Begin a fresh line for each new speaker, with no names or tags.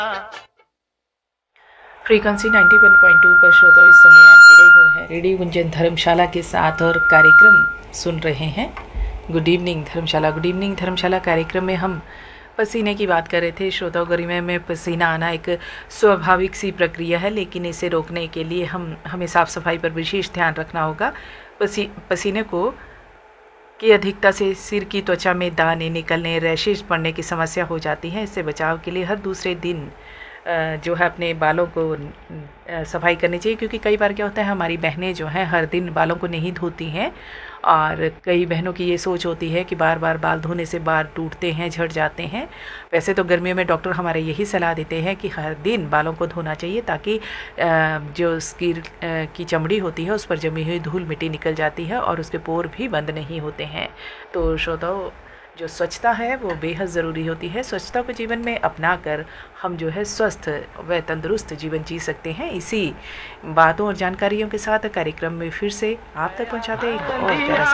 Frequency 91.2 पर श्रोता इस समय आप जुड़े हुए हैं रेडियो गुंजन धर्मशाला के साथ और कार्यक्रम सुन रहे हैं गुड इवनिंग धर्मशाला। गुड इवनिंग धर्मशाला कार्यक्रम में हम पसीने की बात कर रहे थे। श्रोता गर्मी में पसीना आना एक स्वाभाविक सी प्रक्रिया है, लेकिन इसे रोकने के लिए हमें साफ़ सफाई पर विशेष ध्यान रखना होगा। पसीने की अधिकता से सिर की त्वचा में दाने निकलने, रैशेज पड़ने की समस्या हो जाती है। इससे बचाव के लिए हर दूसरे दिन जो है अपने बालों को सफाई करनी चाहिए, क्योंकि कई बार क्या होता है हमारी बहनें जो हैं हर दिन बालों को नहीं धोती हैं, और कई बहनों की ये सोच होती है कि बार बार बाल धोने से बाल टूटते हैं, झड़ जाते हैं। वैसे तो गर्मियों में डॉक्टर हमारे यही सलाह देते हैं कि हर दिन बालों को धोना चाहिए, ताकि जो स्किन की चमड़ी होती है उस पर जमी हुई धूल मिट्टी निकल जाती है और उसके पोर भी बंद नहीं होते हैं। तो श्रोताओं, जो स्वच्छता है वो बेहद ज़रूरी होती है। स्वच्छता को जीवन में अपनाकर हम जो है स्वस्थ व तंदुरुस्त जीवन जी सकते हैं। इसी बातों और जानकारियों के साथ कार्यक्रम में फिर से आप तक पहुंचाते हैं और